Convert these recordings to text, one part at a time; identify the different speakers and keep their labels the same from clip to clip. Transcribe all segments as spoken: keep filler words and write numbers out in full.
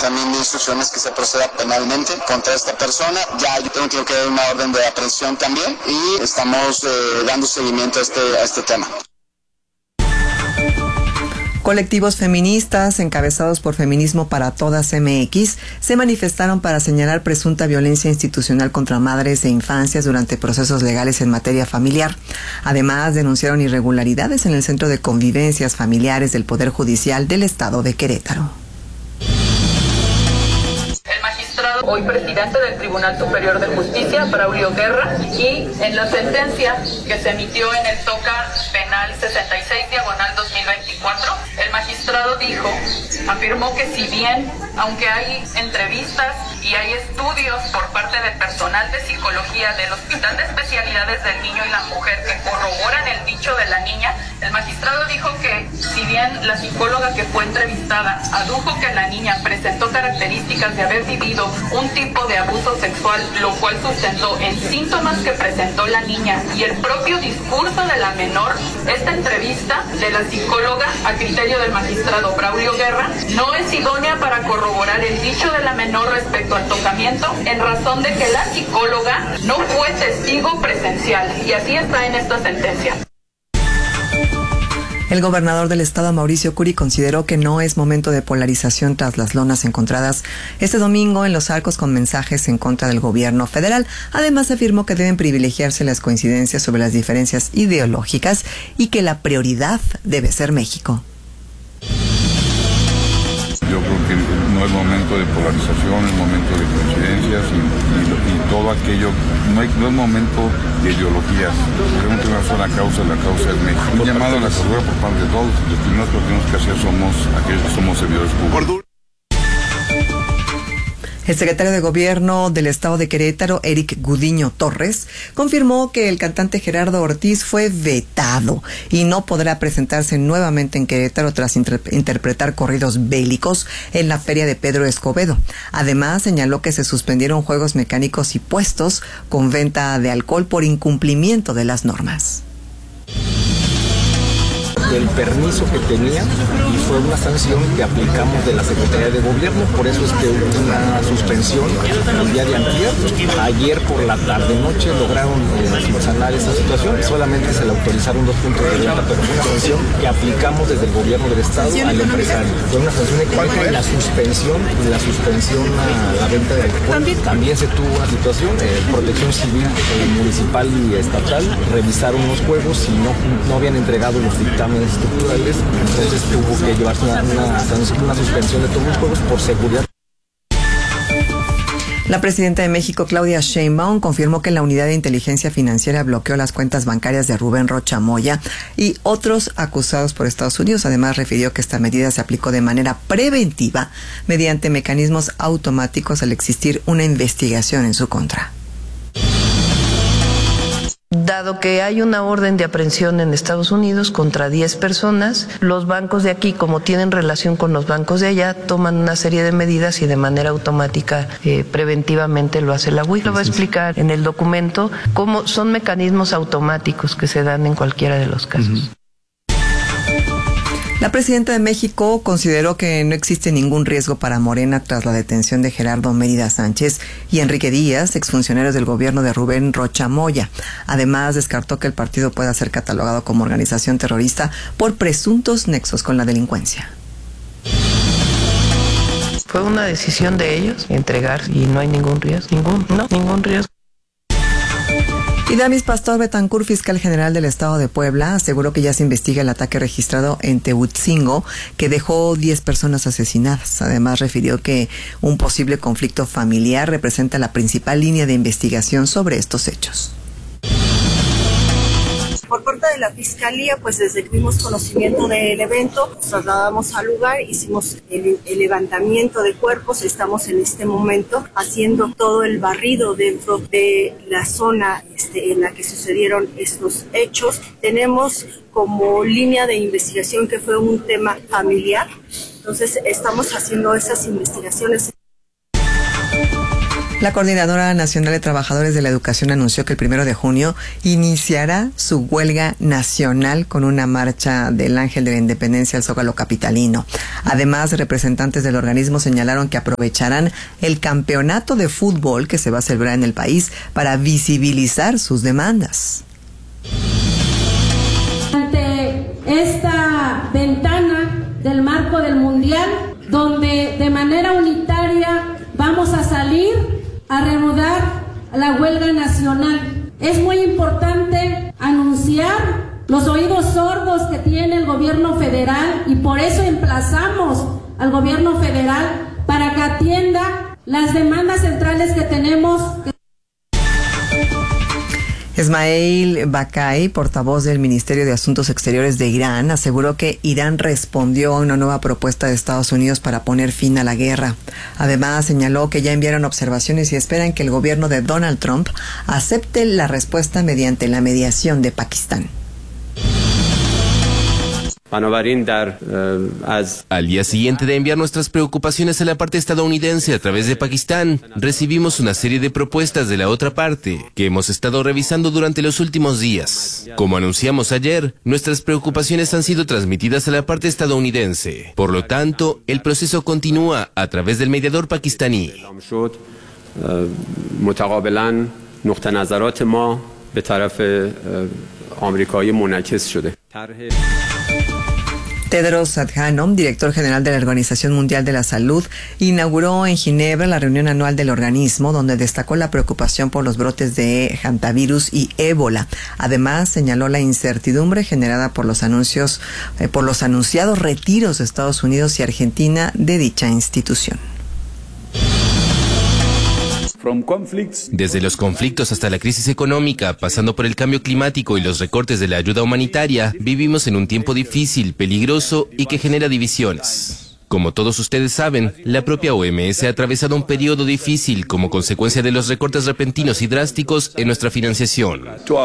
Speaker 1: también de instrucciones que se proceda penalmente contra esta persona. Ya yo tengo que dar una orden de aprehensión también y estamos eh, dando seguimiento a este, a este tema.
Speaker 2: Colectivos feministas encabezados por Feminismo para Todas M X se manifestaron para señalar presunta violencia institucional contra madres e infancias durante procesos legales en materia familiar. Además, denunciaron irregularidades en el Centro de Convivencias Familiares del Poder Judicial del Estado de Querétaro.
Speaker 3: El magistrado, hoy presidente del Tribunal Superior de Justicia, Braulio Guerra, y en la sentencia que se emitió en el TOCA Penal sesenta y seis diagonal dos mil veinticuatro, el magistrado dijo, afirmó que si bien, aunque hay entrevistas y hay estudios por parte del personal de psicología del Hospital de Especialidades del Niño y la Mujer que corroboran el dicho de la niña, el magistrado dijo que si bien la psicóloga que fue entrevistada adujo que la niña presentó características de haber vivido un tipo de abuso sexual, lo cual sustentó en síntomas que presentó la niña y el propio discurso de la menor, esta entrevista de la psicóloga a criterio del magistrado Braulio Guerra no es idónea para corroborar el dicho de la menor respecto al tocamiento, en razón de que la psicóloga no fue testigo presencial, y así está en esta sentencia.
Speaker 2: El gobernador del estado, Mauricio Curi, consideró que no es momento de polarización tras las lonas encontradas este domingo en los arcos con mensajes en contra del gobierno federal. Además, afirmó que deben privilegiarse las coincidencias sobre las diferencias ideológicas y que la prioridad debe ser México.
Speaker 4: Yo creo que no es momento de polarización, es momento de coincidencias y, y, y todo aquello, no, hay, no es momento de ideologías. Tenemos una sola causa, la causa es México. Un llamado a la cordura por parte de todos, los primeros que tenemos que hacer somos aquellos que somos servidores públicos.
Speaker 2: El secretario de Gobierno del Estado de Querétaro, Eric Gudiño Torres, confirmó que el cantante Gerardo Ortiz fue vetado y no podrá presentarse nuevamente en Querétaro tras inter- interpretar corridos bélicos en la feria de Pedro Escobedo. Además, señaló que se suspendieron juegos mecánicos y puestos con venta de alcohol por incumplimiento de las normas.
Speaker 5: Del permiso que tenía y fue una sanción que aplicamos de la Secretaría de Gobierno, por eso es que hubo una suspensión el día de antier. Ayer por la tarde noche lograron eh, subsanar esa situación, solamente se le autorizaron dos puntos de venta, pero fue una sanción que aplicamos desde el gobierno del estado al empresario. Fue una sanción económica y la suspensión, la suspensión a la venta de alcohol. También, también se tuvo una situación, eh, protección civil eh, municipal y estatal revisaron los juegos y no, no habían entregado los dictámenes estructurales, entonces tuvo que llevarse una, una, una suspensión de todos los juegos por seguridad.
Speaker 2: La presidenta de México, Claudia Sheinbaum, confirmó que la Unidad de Inteligencia Financiera bloqueó las cuentas bancarias de Rubén Rocha Moya y otros acusados por Estados Unidos. Además, refirió que esta medida se aplicó de manera preventiva mediante mecanismos automáticos al existir una investigación en su contra.
Speaker 6: Dado que hay una orden de aprehensión en Estados Unidos contra diez personas, los bancos de aquí, como tienen relación con los bancos de allá, toman una serie de medidas y de manera automática, eh, preventivamente lo hace la U I C. Lo va a explicar en el documento cómo son mecanismos automáticos que se dan en cualquiera de los casos. Uh-huh.
Speaker 2: La presidenta de México consideró que no existe ningún riesgo para Morena tras la detención de Gerardo Mérida Sánchez y Enrique Díaz, exfuncionarios del gobierno de Rubén Rocha Moya. Además, descartó que el partido pueda ser catalogado como organización terrorista por presuntos nexos con la delincuencia.
Speaker 6: Fue una decisión de ellos entregar y no hay ningún riesgo, ningún, no, ningún riesgo.
Speaker 2: Y Damis Pastor Betancourt, fiscal general del Estado de Puebla, aseguró que ya se investiga el ataque registrado en Tehuitzingo, que dejó diez personas asesinadas. Además, refirió que un posible conflicto familiar representa la principal línea de investigación sobre estos hechos.
Speaker 7: Por parte de la Fiscalía, pues desde que tuvimos conocimiento del evento, nos trasladamos al lugar, hicimos el, el levantamiento de cuerpos, estamos en este momento haciendo todo el barrido dentro de la zona este, en la que sucedieron estos hechos. Tenemos como línea de investigación que fue un tema familiar, entonces estamos haciendo esas investigaciones.
Speaker 2: La Coordinadora Nacional de Trabajadores de la Educación anunció que el primero de junio iniciará su huelga nacional con una marcha del Ángel de la Independencia al Zócalo capitalino. Además, representantes del organismo señalaron que aprovecharán el campeonato de fútbol que se va a celebrar en el país para visibilizar sus demandas.
Speaker 8: Ante esta ventana del marco del Mundial, donde de manera unitaria vamos a salir a reanudar la huelga nacional. Es muy importante anunciar los oídos sordos que tiene el gobierno federal y por eso emplazamos al gobierno federal para que atienda las demandas centrales que tenemos.
Speaker 2: Esmail Bakai, portavoz del Ministerio de Asuntos Exteriores de Irán, aseguró que Irán respondió a una nueva propuesta de Estados Unidos para poner fin a la guerra. Además, señaló que ya enviaron observaciones y esperan que el gobierno de Donald Trump acepte la respuesta mediante la mediación de Pakistán.
Speaker 9: Al día siguiente de enviar nuestras preocupaciones a la parte estadounidense a través de Pakistán, recibimos una serie de propuestas de la otra parte que hemos estado revisando durante los últimos días. Como anunciamos ayer, nuestras preocupaciones han sido transmitidas a la parte estadounidense. Por lo tanto, el proceso continúa a través del mediador pakistaní.
Speaker 2: Tedros Adhanom, director general de la Organización Mundial de la Salud, inauguró en Ginebra la reunión anual del organismo, donde destacó la preocupación por los brotes de hantavirus y ébola. Además, señaló la incertidumbre generada por los anuncios, eh, por los anunciados retiros de Estados Unidos y Argentina de dicha institución.
Speaker 9: Desde los conflictos hasta la crisis económica, pasando por el cambio climático y los recortes de la ayuda humanitaria, vivimos en un tiempo difícil, peligroso y que genera divisiones. Como todos ustedes saben, la propia O M S ha atravesado un periodo difícil como consecuencia de los recortes repentinos y drásticos en nuestra financiación.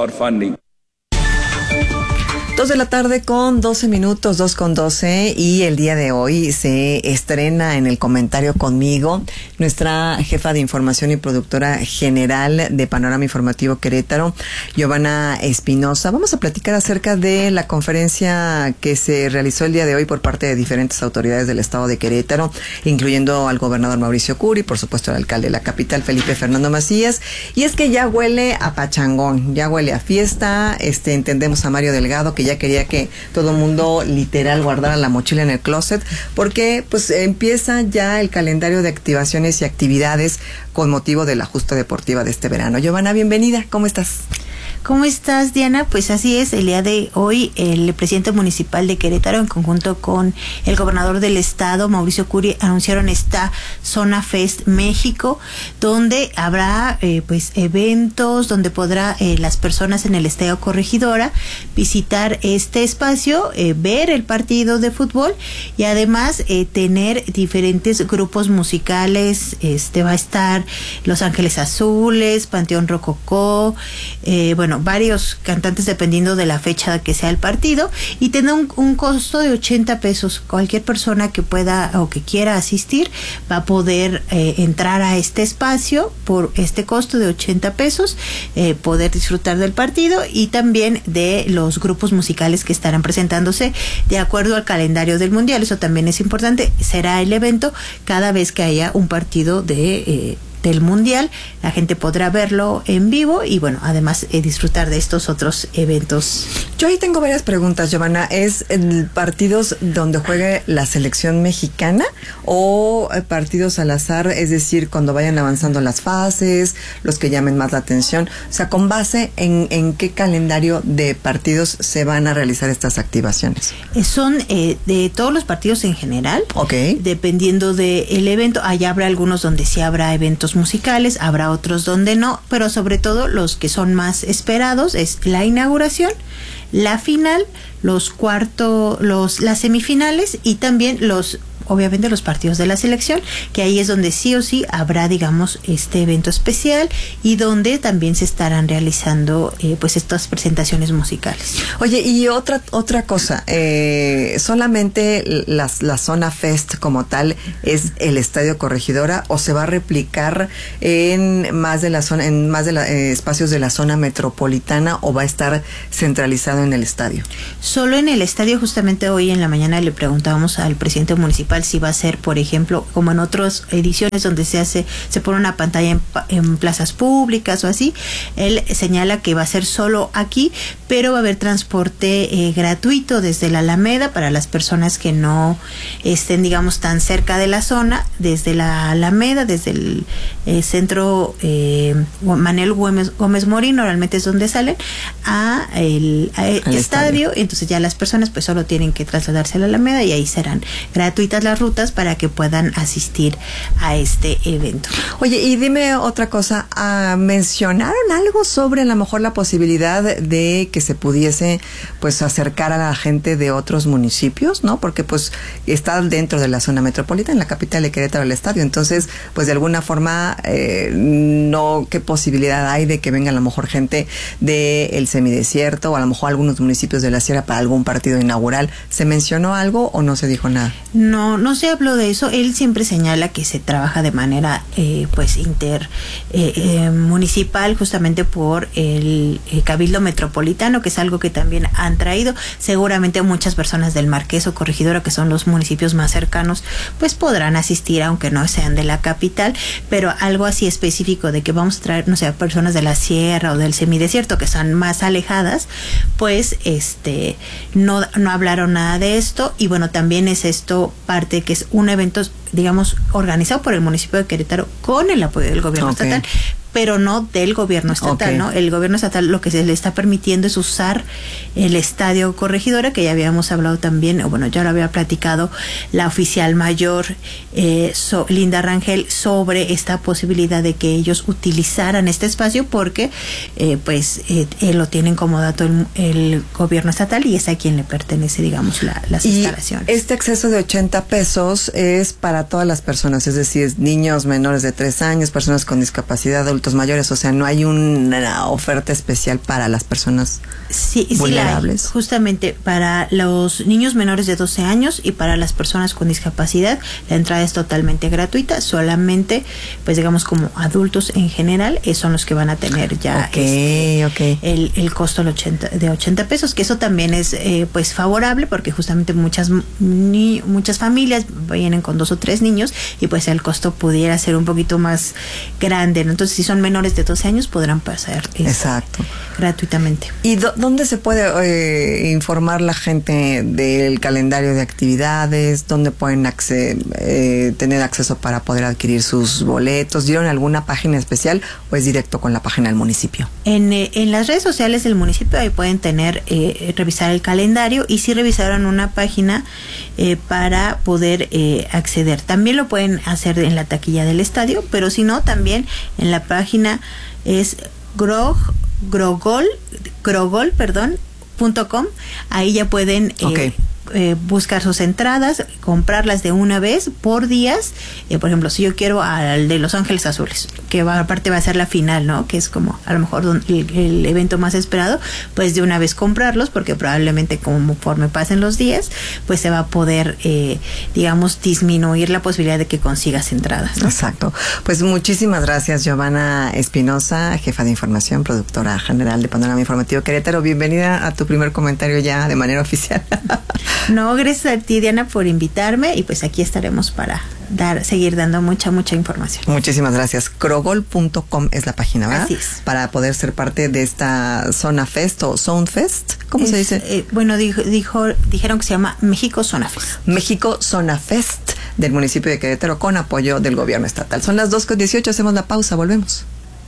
Speaker 2: Dos de la tarde con doce minutos, dos con doce, y el día de hoy se estrena en el comentario conmigo nuestra jefa de información y productora general de Panorama Informativo Querétaro, Giovanna Espinosa. Vamos a platicar acerca de la conferencia que se realizó el día de hoy por parte de diferentes autoridades del estado de Querétaro, incluyendo al gobernador Mauricio Curi, por supuesto al alcalde de la capital, Felipe Fernando Macías, y es que ya huele a pachangón, ya huele a fiesta. Este, entendemos a Mario Delgado que ya quería que todo el mundo literal guardara la mochila en el closet, porque pues empieza ya el calendario de activaciones y actividades con motivo de la justa deportiva de este verano. Giovanna, bienvenida, ¿cómo estás?
Speaker 10: ¿Cómo estás, Diana? Pues así es, el día de hoy el presidente municipal de Querétaro, en conjunto con el gobernador del estado, Mauricio Curi, anunciaron esta Zona Fest México, donde habrá eh, pues eventos, donde podrá eh, las personas en el Estadio Corregidora visitar este espacio, eh, ver el partido de fútbol y además eh, tener diferentes grupos musicales. Este va a estar Los Ángeles Azules, Panteón Rococó, eh, bueno, varios cantantes dependiendo de la fecha que sea el partido, y tendrá un, un costo de ochenta pesos. Cualquier persona que pueda o que quiera asistir va a poder eh, entrar a este espacio por este costo de ochenta pesos, eh, poder disfrutar del partido y también de los grupos musicales que estarán presentándose de acuerdo al calendario del Mundial. Eso también es importante. Será el evento cada vez que haya un partido de eh, del Mundial, la gente podrá verlo en vivo y bueno, además eh, disfrutar de estos otros eventos.
Speaker 2: Yo ahí tengo varias preguntas, Giovanna. ¿Es el partidos donde juegue la selección mexicana o partidos al azar, es decir, cuando vayan avanzando las fases, los que llamen más la atención? O sea, ¿con base en, en qué calendario de partidos se van a realizar estas activaciones?
Speaker 10: Eh, son eh, de todos los partidos en general.
Speaker 2: Ok.
Speaker 10: Dependiendo del evento, allá habrá algunos donde sí habrá eventos musicales, habrá otros donde no, pero sobre todo los que son más esperados es la inauguración, la final, los cuartos, los las semifinales y también los obviamente los partidos de la selección, que ahí es donde sí o sí habrá, digamos, este evento especial y donde también se estarán realizando eh, pues estas presentaciones musicales.
Speaker 2: Oye, y otra otra cosa, eh, solamente las, la zona Fest como tal es el Estadio Corregidora, o se va a replicar en más de la zona, en más de la, eh, espacios de la zona metropolitana, o va a estar centralizado en el estadio?
Speaker 10: Solo en el estadio. Justamente hoy en la mañana le preguntábamos al presidente municipal si va a ser, por ejemplo, como en otras ediciones donde se hace, se pone una pantalla en, en plazas públicas o así. Él señala que va a ser solo aquí, pero va a haber transporte eh, gratuito desde la Alameda para las personas que no estén, digamos, tan cerca de la zona, desde la Alameda, desde el eh, centro eh, Manuel Gómez, Gómez Morín, normalmente es donde salen, a el, a el estadio. estadio. Entonces ya las personas pues solo tienen que trasladarse a la Alameda y ahí serán gratuitas las rutas para que puedan asistir a este evento.
Speaker 2: Oye, y dime otra cosa, uh, ¿mencionaron algo sobre a lo mejor la posibilidad de que se pudiese pues acercar a la gente de otros municipios, ¿no? Porque pues está dentro de la zona metropolitana, en la capital de Querétaro, el estadio, entonces pues de alguna forma eh, no, ¿qué posibilidad hay de que venga a lo mejor gente del semidesierto o a lo mejor algunos municipios de la sierra para algún partido inaugural? ¿Se mencionó algo o no se dijo nada?
Speaker 10: No, no se habló de eso. Él siempre señala que se trabaja de manera eh, pues inter eh, eh, municipal, justamente por el eh, Cabildo Metropolitano, que es algo que también han traído. Seguramente muchas personas del Marqués o Corregidora, que son los municipios más cercanos, pues podrán asistir, aunque no sean de la capital, pero algo así específico de que vamos a traer, no sé, personas de la sierra o del semidesierto que están más alejadas, pues este no, no hablaron nada de esto. Y bueno, también es esto parte que es un evento, digamos, organizado por el municipio de Querétaro con el apoyo del gobierno okay. estatal, pero no del gobierno estatal, okay. ¿no? El gobierno estatal lo que se le está permitiendo es usar el Estadio Corregidora, que ya habíamos hablado también, o bueno, ya lo había platicado la oficial mayor eh, so, Linda Rangel, sobre esta posibilidad de que ellos utilizaran este espacio, porque eh, pues eh, eh, lo tienen como dato el, el gobierno estatal y es a quien le pertenece, digamos, la, las
Speaker 2: y
Speaker 10: instalaciones.
Speaker 2: Este acceso de ochenta pesos es para todas las personas, es decir, niños menores de tres años, personas con discapacidad, adultos mayores, o sea, no hay una oferta especial para las personas
Speaker 10: sí,
Speaker 2: vulnerables.
Speaker 10: Sí, la, justamente para los niños menores de doce años y para las personas con discapacidad, la entrada es totalmente gratuita, solamente, pues digamos, como adultos en general, eh, son los que van a tener ya
Speaker 2: okay,
Speaker 10: este,
Speaker 2: okay.
Speaker 10: El, el costo de ochenta, de ochenta pesos, que eso también es eh, pues favorable, porque justamente muchas ni, muchas familias vienen con dos o tres niños y pues el costo pudiera ser un poquito más grande, ¿no? Entonces, si son menores de doce años podrán pasar
Speaker 2: exacto
Speaker 10: gratuitamente.
Speaker 2: ¿Y do, dónde se puede eh, informar la gente del calendario de actividades? ¿Dónde pueden acce eh, tener acceso para poder adquirir sus boletos? ¿Dieron alguna página especial o es directo con la página del municipio?
Speaker 10: En, eh, en las redes sociales del municipio ahí pueden tener, eh, revisar el calendario, y si revisaron una página eh, para poder eh, acceder. También lo pueden hacer en la taquilla del estadio, pero si no, también en la página es grog, grogol, grogol, perdón, punto com. Ahí ya pueden eh, okay. eh, buscar sus entradas, comprarlas de una vez por días. Eh, por ejemplo, si yo quiero al de Los Ángeles Azules, que va, aparte va a ser la final, ¿no? Que es como a lo mejor el, el evento más esperado, pues de una vez comprarlos, porque probablemente conforme pasen los días, pues se va a poder, eh, digamos, disminuir la posibilidad de que consigas entradas, ¿no?
Speaker 2: Exacto. Pues muchísimas gracias, Giovanna Espinosa, jefa de información, productora general de Panorama Informativo Querétaro. Bienvenida a tu primer comentario ya de manera oficial.
Speaker 10: No, gracias a ti, Diana, por invitarme, y pues aquí estaremos para dar, seguir dando mucha, mucha información.
Speaker 2: Muchísimas gracias. Crogol punto com es la página, ¿verdad?
Speaker 10: Así es.
Speaker 2: Para poder ser parte de esta Zona Fest o Zone Fest, ¿cómo
Speaker 10: es,
Speaker 2: se dice?
Speaker 10: Eh, bueno, dijo, dijo, dijeron que se llama México Zona Fest.
Speaker 2: México Zona Fest del municipio de Querétaro con apoyo del gobierno estatal. Son las dos con dieciocho, hacemos la pausa, volvemos.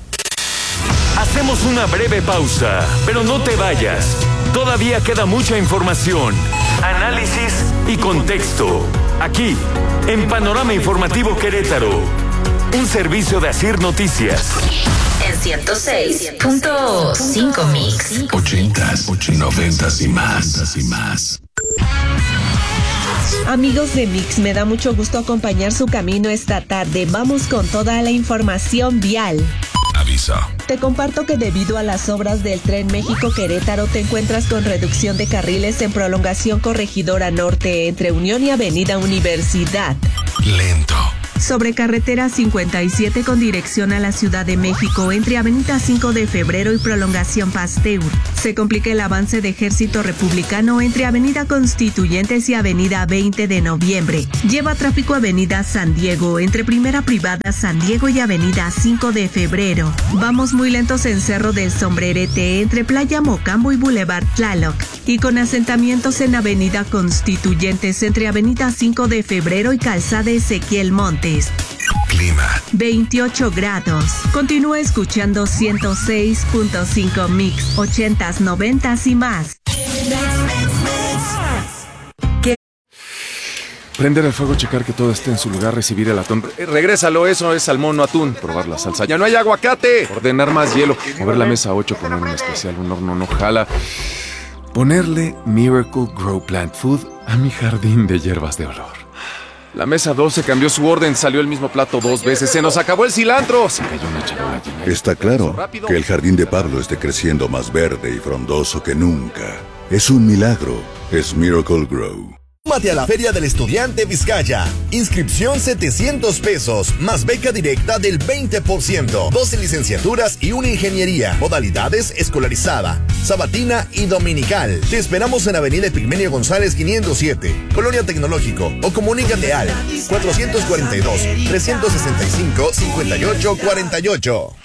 Speaker 11: Hacemos una breve pausa, pero no te vayas. Todavía queda mucha información, análisis y contexto. Aquí, en Panorama Informativo Querétaro, un servicio de Asir Noticias.
Speaker 12: En ciento seis punto cinco Mix.
Speaker 13: Ochentas, noventas y más, y más. Amigos de Mix, me da mucho gusto acompañar su camino esta tarde. Vamos con toda la información vial.
Speaker 14: Aviso.
Speaker 13: Te comparto que debido a las obras del Tren México-Querétaro te encuentras con reducción de carriles en prolongación Corregidora Norte entre Unión y Avenida Universidad.
Speaker 14: Lento.
Speaker 13: Sobre carretera cincuenta y siete con dirección a la Ciudad de México entre Avenida cinco de Febrero y prolongación Pasteur. Se complica el avance de Ejército Republicano entre Avenida Constituyentes y Avenida veinte de Noviembre. Lleva tráfico Avenida San Diego entre Primera Privada San Diego y Avenida cinco de Febrero. Vamos muy lentos en Cerro del Sombrerete entre Playa Mocambo y Boulevard Tlaloc. Y con asentamientos en Avenida Constituyentes entre Avenida cinco de Febrero y Calzada Ezequiel Montes.
Speaker 14: Clima.
Speaker 13: veintiocho grados. Continúa escuchando ciento seis punto cinco Mix, ochentas, noventas y más.
Speaker 15: Prender el fuego, checar que todo esté en su lugar, recibir el atún. Eh, regrésalo, eso es salmón, no atún. Probar la salsa. ¡Ya no hay aguacate! Ordenar más hielo. Mover la mesa ocho, poner un especial, un horno no jala. Ponerle Miracle Grow Plant Food a mi jardín de hierbas de olor. La mesa doce cambió su orden, salió el mismo plato dos veces. ¡Se nos acabó el cilantro! Se cayó una charola llena.
Speaker 16: Está claro que el jardín de Pablo esté creciendo más verde y frondoso que nunca. Es un milagro. Es Miracle Grow.
Speaker 17: Súmate a la Feria del Estudiante Vizcaya. Inscripción setecientos pesos, más beca directa del veinte por ciento. doce licenciaturas y una ingeniería. Modalidades escolarizada, sabatina y dominical. Te esperamos en Avenida Epigmenio González quinientos siete, Colonia Tecnológico, o comunícate al cuatrocientos cuarenta y dos, trescientos sesenta y cinco, cincuenta y ocho cuarenta y ocho.